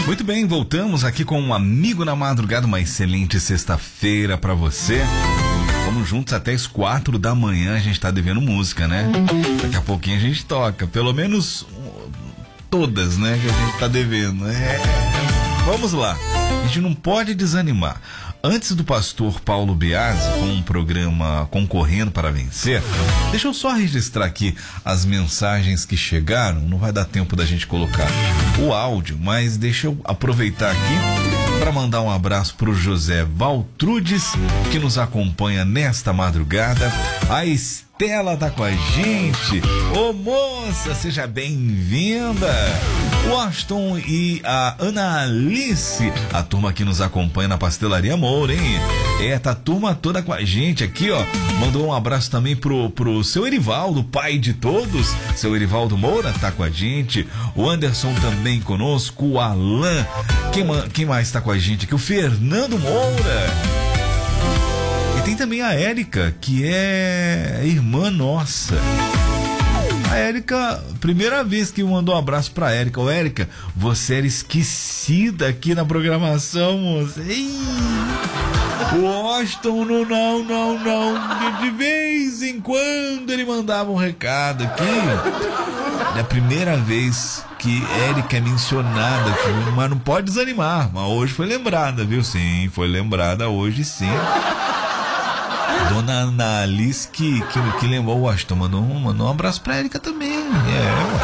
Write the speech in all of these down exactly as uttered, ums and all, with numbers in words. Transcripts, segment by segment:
Muito bem, voltamos aqui com um amigo na madrugada, uma excelente sexta-feira pra você. Vamos juntos até as quatro da manhã, a gente tá devendo música, né? Daqui a pouquinho a gente toca, pelo menos todas, né, que a gente tá devendo. É. Vamos lá, a gente não pode desanimar. Antes do pastor Paulo Biasi, com um programa Concorrendo para Vencer, deixa eu só registrar aqui as mensagens que chegaram. Não vai dar tempo da gente colocar o áudio, mas deixa eu aproveitar aqui para mandar um abraço para o José Valtrudes, que nos acompanha nesta madrugada. A Estela tá com a gente. Ô moça, seja bem-vinda. O Aston e a Ana Alice, a turma que nos acompanha na Pastelaria Moura, hein? É, tá a turma toda com a gente aqui, ó. Mandou um abraço também pro, pro seu Erivaldo, pai de todos. Seu Erivaldo Moura tá com a gente. O Anderson também conosco. O Alan. Quem, quem mais tá com a gente aqui? O Fernando Moura. E tem também a Érica, que é irmã nossa. A Érica, primeira vez que mandou um abraço pra Érica. Ô Érica, você era esquecida aqui na programação, moça. Ih, o Austin, não, não, não, não. De, de vez em quando ele mandava um recado aqui. É a primeira vez que Érica é mencionada aqui, mas não pode desanimar. Mas hoje foi lembrada, viu? Sim, foi lembrada hoje, sim. Dona Ana Alice que, que, que lembrou o Aston, mandou, mandou um abraço pra Érica também. É.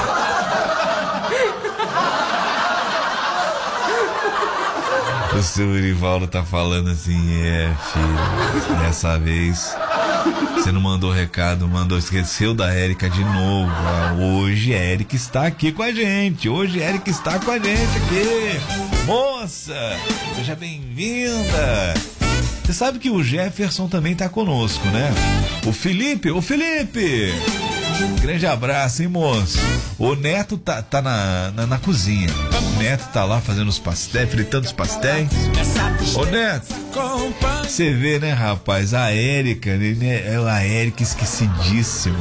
O seu Erivaldo tá falando assim, é, filho, dessa vez você não mandou recado, mandou, esqueceu da Érica de novo. Hoje a Érica está aqui com a gente, hoje a Érica está com a gente aqui. Moça, seja bem-vinda. Você sabe que o Jefferson também tá conosco, né? O Felipe, ô Felipe! Grande abraço, hein, moço? O Neto tá, tá na, na, na cozinha. O Neto tá lá fazendo os pastéis, fritando os pastéis. Ô Neto, você vê, né, rapaz? A Érica, né? A Érica esquecidíssima.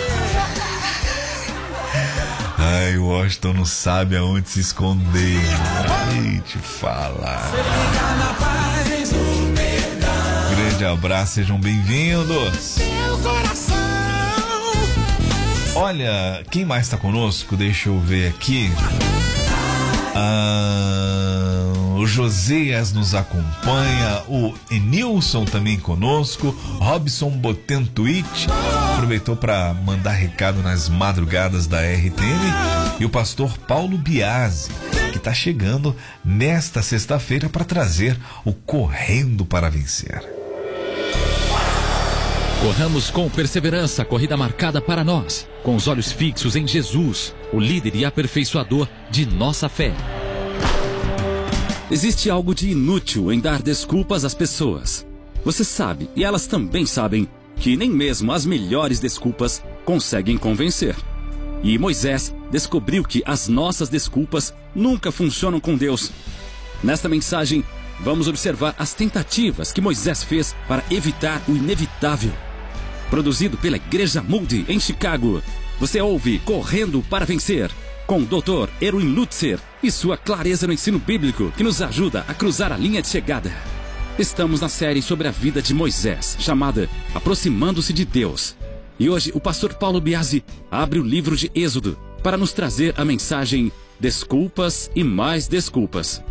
Ai, o Washington não sabe aonde se esconder. Ai, te falar. Grande abraço, sejam bem-vindos. Olha, quem mais está conosco? Deixa eu ver aqui. Ah, o Josias nos acompanha, o Enilson também conosco, Robson Botentuit aproveitou para mandar recado nas madrugadas da R T M, e o pastor Paulo Biasi, que está chegando nesta sexta-feira para trazer o Correndo para Vencer. Corramos com perseverança a corrida marcada para nós, com os olhos fixos em Jesus, o líder e aperfeiçoador de nossa fé. Existe algo de inútil em dar desculpas às pessoas. Você sabe, e elas também sabem, que nem mesmo as melhores desculpas conseguem convencer. E Moisés descobriu que as nossas desculpas nunca funcionam com Deus. Nesta mensagem, vamos observar as tentativas que Moisés fez para evitar o inevitável. Produzido pela Igreja Moody em Chicago, você ouve Correndo para Vencer, com o doutor Erwin Lutzer e sua clareza no ensino bíblico que nos ajuda a cruzar a linha de chegada. Estamos na série sobre a vida de Moisés, chamada Aproximando-se de Deus. E hoje o pastor Paulo Biasi abre o livro de Êxodo para nos trazer a mensagem Desculpas e mais desculpas.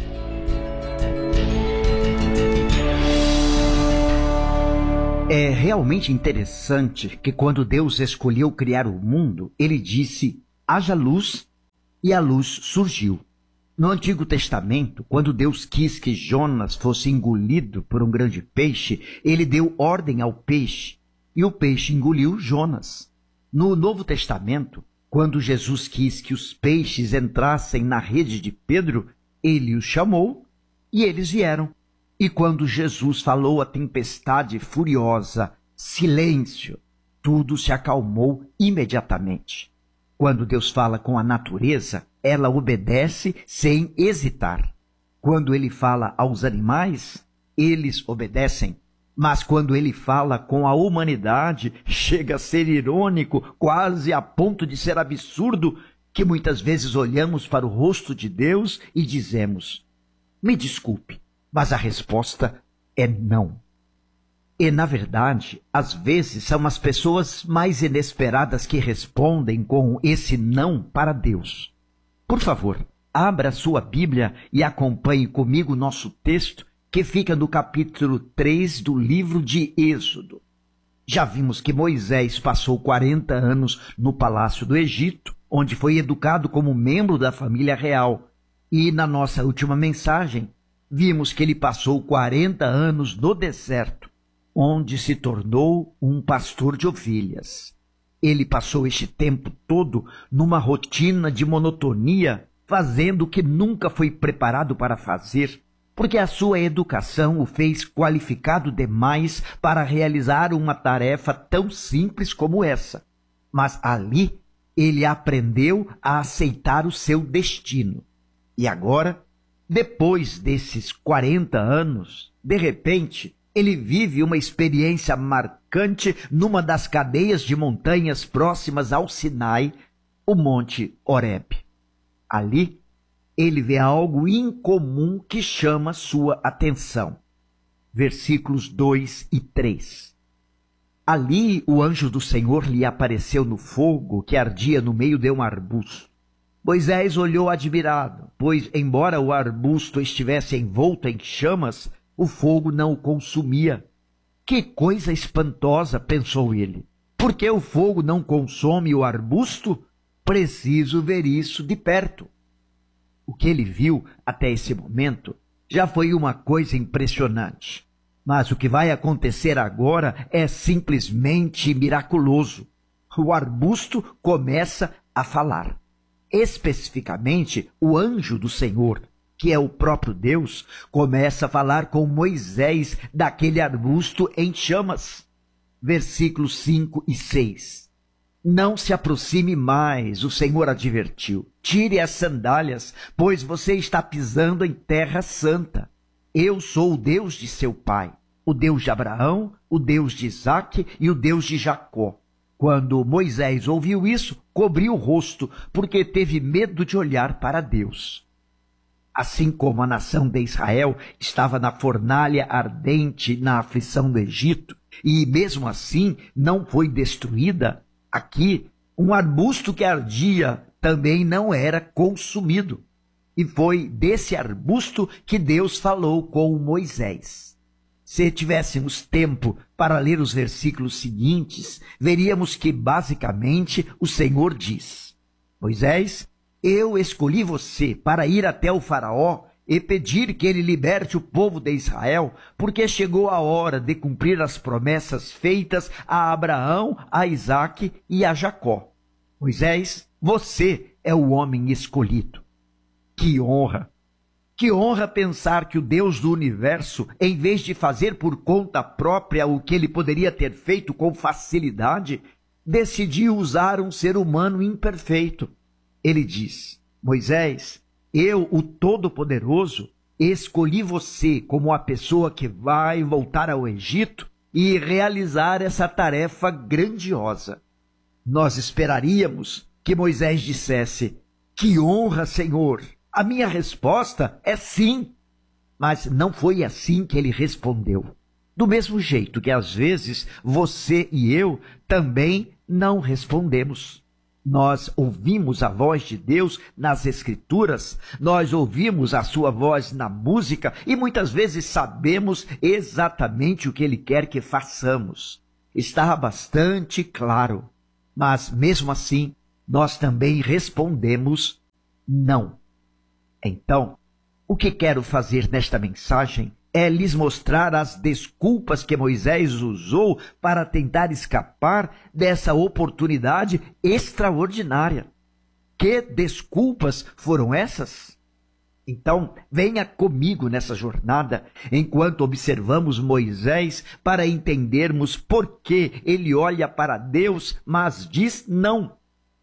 É realmente interessante que quando Deus escolheu criar o mundo, ele disse, haja luz, e a luz surgiu. No Antigo Testamento, quando Deus quis que Jonas fosse engolido por um grande peixe, ele deu ordem ao peixe, e o peixe engoliu Jonas. No Novo Testamento, quando Jesus quis que os peixes entrassem na rede de Pedro, ele os chamou, e eles vieram. E quando Jesus falou à tempestade furiosa, silêncio, tudo se acalmou imediatamente. Quando Deus fala com a natureza, ela obedece sem hesitar. Quando ele fala aos animais, eles obedecem. Mas quando ele fala com a humanidade, chega a ser irônico, quase a ponto de ser absurdo, que muitas vezes olhamos para o rosto de Deus e dizemos: me desculpe, mas a resposta é não. E, na verdade, às vezes são as pessoas mais inesperadas que respondem com esse não para Deus. Por favor, abra sua Bíblia e acompanhe comigo o nosso texto, que fica no capítulo três do livro de Êxodo. Já vimos que Moisés passou quarenta anos no palácio do Egito, onde foi educado como membro da família real. E na nossa última mensagem, vimos que ele passou quarenta anos no deserto, onde se tornou um pastor de ovelhas. Ele passou este tempo todo numa rotina de monotonia, fazendo o que nunca foi preparado para fazer, porque a sua educação o fez qualificado demais para realizar uma tarefa tão simples como essa. Mas ali ele aprendeu a aceitar o seu destino. E agora, depois desses quarenta anos, de repente, ele vive uma experiência marcante numa das cadeias de montanhas próximas ao Sinai, o Monte Horebe. Ali, ele vê algo incomum que chama sua atenção. Versículos dois e três. Ali, o anjo do Senhor lhe apareceu no fogo que ardia no meio de um arbusto. Moisés olhou admirado, pois, embora o arbusto estivesse envolto em chamas, o fogo não o consumia. Que coisa espantosa, pensou ele. Por que o fogo não consome o arbusto? Preciso ver isso de perto. O que ele viu até esse momento já foi uma coisa impressionante. Mas o que vai acontecer agora é simplesmente miraculoso. O arbusto começa a falar. Especificamente, o anjo do Senhor, que é o próprio Deus, começa a falar com Moisés daquele arbusto em chamas. Versículos cinco e seis. Não se aproxime mais, o Senhor advertiu. Tire as sandálias, pois você está pisando em terra santa. Eu sou o Deus de seu pai, o Deus de Abraão, o Deus de Isaque e o Deus de Jacó. Quando Moisés ouviu isso, cobriu o rosto, porque teve medo de olhar para Deus. Assim como a nação de Israel estava na fornalha ardente na aflição do Egito, e mesmo assim não foi destruída, aqui um arbusto que ardia também não era consumido. E foi desse arbusto que Deus falou com Moisés. Se tivéssemos tempo para ler os versículos seguintes, veríamos que basicamente o Senhor diz: Moisés, eu escolhi você para ir até o faraó e pedir que ele liberte o povo de Israel, porque chegou a hora de cumprir as promessas feitas a Abraão, a Isaque e a Jacó. Moisés, você é o homem escolhido. Que honra! Que honra pensar que o Deus do universo, em vez de fazer por conta própria o que ele poderia ter feito com facilidade, decidiu usar um ser humano imperfeito. Ele diz: Moisés, eu, o Todo-Poderoso, escolhi você como a pessoa que vai voltar ao Egito e realizar essa tarefa grandiosa. Nós esperaríamos que Moisés dissesse: que honra, Senhor! A minha resposta é sim. Mas não foi assim que ele respondeu. Do mesmo jeito que às vezes você e eu também não respondemos. Nós ouvimos a voz de Deus nas Escrituras, nós ouvimos a sua voz na música e muitas vezes sabemos exatamente o que Ele quer que façamos. Está bastante claro, mas mesmo assim nós também respondemos não. Então, o que quero fazer nesta mensagem é lhes mostrar as desculpas que Moisés usou para tentar escapar dessa oportunidade extraordinária. Que desculpas foram essas? Então, venha comigo nessa jornada, enquanto observamos Moisés, para entendermos por que ele olha para Deus, mas diz não.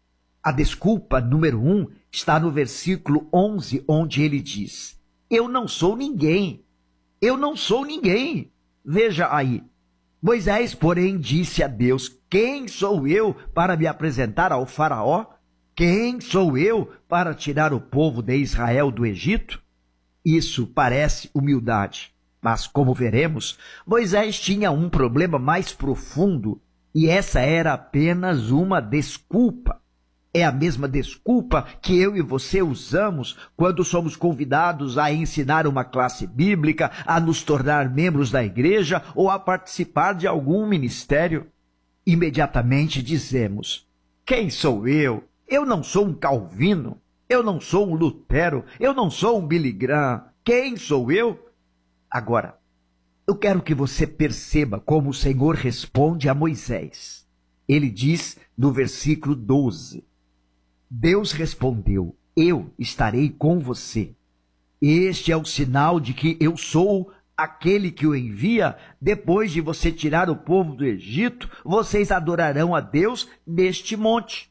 A desculpa número um está no versículo onze, onde ele diz: eu não sou ninguém. Eu não sou ninguém. Veja aí. Moisés, porém, disse a Deus: quem sou eu para me apresentar ao faraó? Quem sou eu para tirar o povo de Israel do Egito? Isso parece humildade, mas como veremos, Moisés tinha um problema mais profundo e essa era apenas uma desculpa. É a mesma desculpa que eu e você usamos quando somos convidados a ensinar uma classe bíblica, a nos tornar membros da igreja ou a participar de algum ministério. Imediatamente dizemos: quem sou eu? Eu não sou um Calvino, eu não sou um Lutero, eu não sou um Billy Graham. Quem sou eu? Agora, eu quero que você perceba como o Senhor responde a Moisés. Ele diz no versículo doze: Deus respondeu: eu estarei com você. Este é o sinal de que eu sou aquele que o envia. Depois de você tirar o povo do Egito, vocês adorarão a Deus neste monte.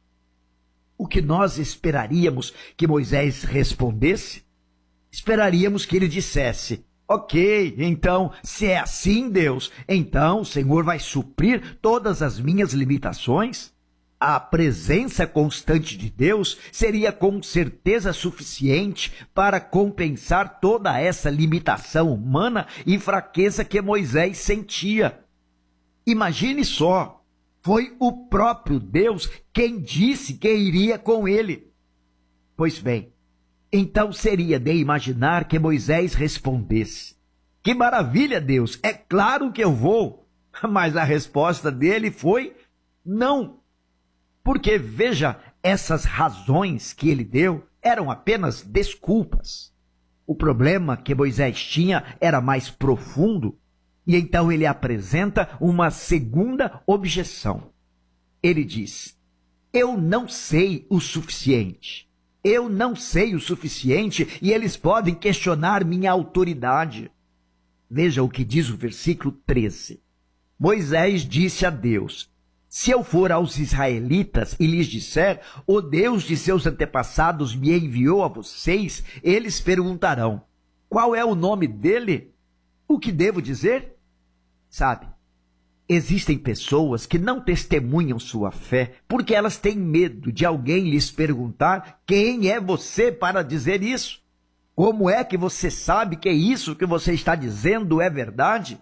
O que nós esperaríamos que Moisés respondesse? Esperaríamos que ele dissesse: ok, então, se é assim, Deus, então o Senhor vai suprir todas as minhas limitações? A presença constante de Deus seria com certeza suficiente para compensar toda essa limitação humana e fraqueza que Moisés sentia. Imagine só, foi o próprio Deus quem disse que iria com ele. Pois bem, então seria de imaginar que Moisés respondesse: que maravilha, Deus, é claro que eu vou. Mas a resposta dele foi não. Porque, veja, essas razões que ele deu eram apenas desculpas. O problema que Moisés tinha era mais profundo, e então ele apresenta uma segunda objeção. Ele diz: eu não sei o suficiente. Eu não sei o suficiente e eles podem questionar minha autoridade. Veja o que diz o versículo treze. Moisés disse a Deus: se eu for aos israelitas e lhes disser, o Deus de seus antepassados me enviou a vocês, eles perguntarão: qual é o nome dele? O que devo dizer? Sabe, existem pessoas que não testemunham sua fé porque elas têm medo de alguém lhes perguntar: quem é você para dizer isso? Como é que você sabe que isso que você está dizendo é verdade?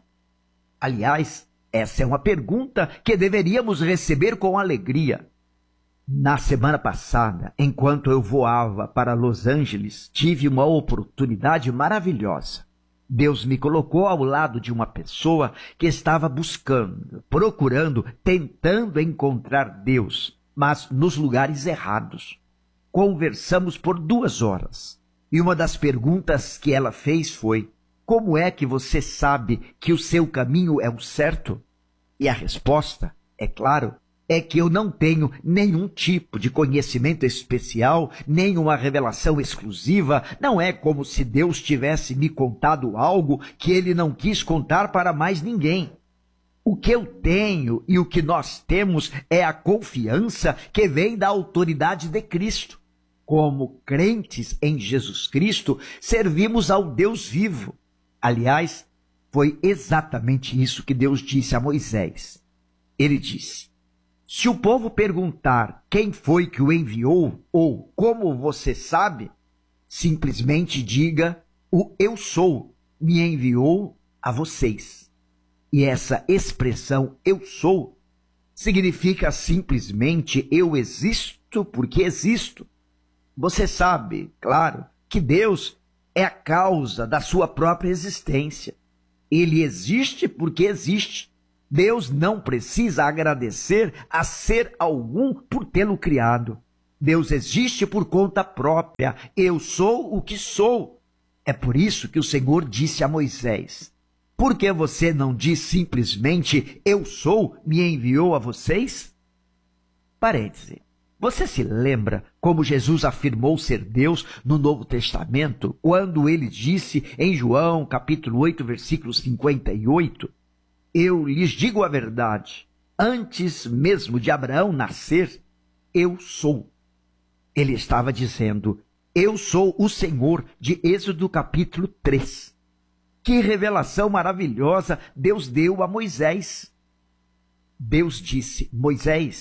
Aliás, essa é uma pergunta que deveríamos receber com alegria. Na semana passada, enquanto eu voava para Los Angeles, tive uma oportunidade maravilhosa. Deus me colocou ao lado de uma pessoa que estava buscando, procurando, tentando encontrar Deus, mas nos lugares errados. Conversamos por duas horas. E uma das perguntas que ela fez foi: como é que você sabe que o seu caminho é o certo? E a resposta, é claro, é que eu não tenho nenhum tipo de conhecimento especial, nenhuma revelação exclusiva. Não é como se Deus tivesse me contado algo que ele não quis contar para mais ninguém. O que eu tenho e o que nós temos é a confiança que vem da autoridade de Cristo. Como crentes em Jesus Cristo, servimos ao Deus vivo. Aliás, foi exatamente isso que Deus disse a Moisés. Ele disse: se o povo perguntar quem foi que o enviou ou como você sabe, simplesmente diga: o eu sou me enviou a vocês. E essa expressão eu sou significa simplesmente eu existo porque existo. Você sabe, claro, que Deus é a causa da sua própria existência. Ele existe porque existe. Deus não precisa agradecer a ser algum por tê-lo criado. Deus existe por conta própria. Eu sou o que sou. É por isso que o Senhor disse a Moisés: por que você não diz simplesmente eu sou, me enviou a vocês? Parêntese. Você se lembra como Jesus afirmou ser Deus no Novo Testamento, quando ele disse em João, capítulo oito, versículo cinquenta e oito, eu lhes digo a verdade, antes mesmo de Abraão nascer, eu sou. Ele estava dizendo: eu sou o Senhor, de Êxodo capítulo três. Que revelação maravilhosa Deus deu a Moisés. Deus disse: Moisés,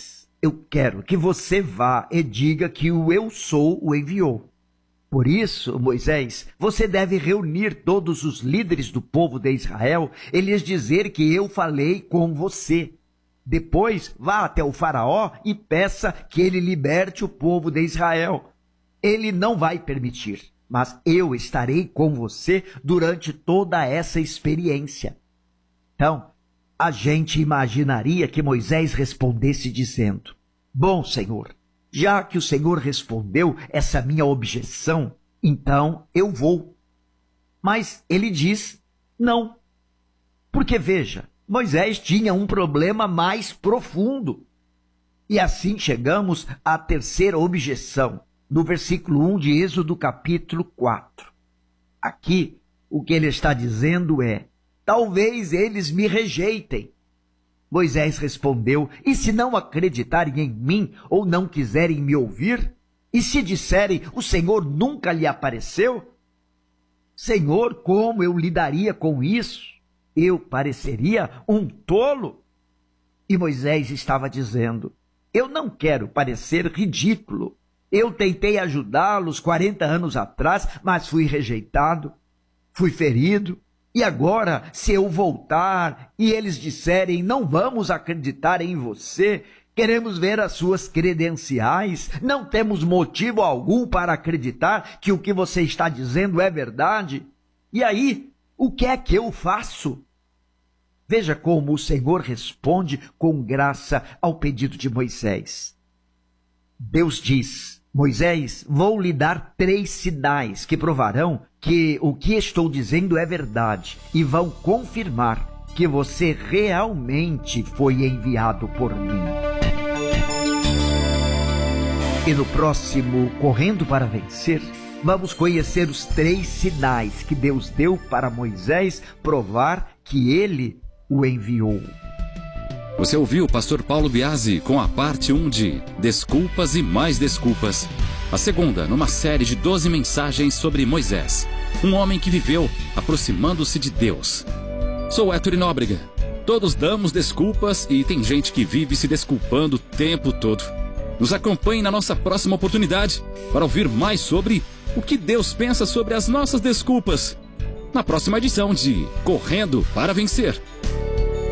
eu quero que você vá e diga que o eu sou o enviou. Por isso, Moisés, você deve reunir todos os líderes do povo de Israel e lhes dizer que eu falei com você. Depois, vá até o faraó e peça que ele liberte o povo de Israel. Ele não vai permitir, mas eu estarei com você durante toda essa experiência. Então, a gente imaginaria que Moisés respondesse dizendo: bom, Senhor, já que o Senhor respondeu essa minha objeção, então eu vou. Mas ele diz não. Porque veja, Moisés tinha um problema mais profundo. E assim chegamos à terceira objeção, no versículo um de Êxodo capítulo quatro. Aqui, o que ele está dizendo é: talvez eles me rejeitem. Moisés respondeu: e se não acreditarem em mim ou não quiserem me ouvir? E se disserem: o Senhor nunca lhe apareceu? Senhor, como eu lidaria com isso? Eu pareceria um tolo? E Moisés estava dizendo: eu não quero parecer ridículo. Eu tentei ajudá-los quarenta anos atrás, mas fui rejeitado, fui ferido. E agora, se eu voltar e eles disserem: não vamos acreditar em você, queremos ver as suas credenciais, não temos motivo algum para acreditar que o que você está dizendo é verdade, e aí, o que é que eu faço? Veja como o Senhor responde com graça ao pedido de Moisés. Deus diz: Moisés, vou lhe dar três sinais que provarão que o que estou dizendo é verdade e vão confirmar que você realmente foi enviado por mim. E no próximo Correndo para Vencer, vamos conhecer os três sinais que Deus deu para Moisés provar que ele o enviou. Você ouviu o pastor Paulo Biasi com a parte um de Desculpas e Mais Desculpas. A segunda, numa série de doze mensagens sobre Moisés, um homem que viveu aproximando-se de Deus. Sou Héctor Nóbrega. Todos damos desculpas e tem gente que vive se desculpando o tempo todo. Nos acompanhe na nossa próxima oportunidade para ouvir mais sobre o que Deus pensa sobre as nossas desculpas. Na próxima edição de Correndo para Vencer.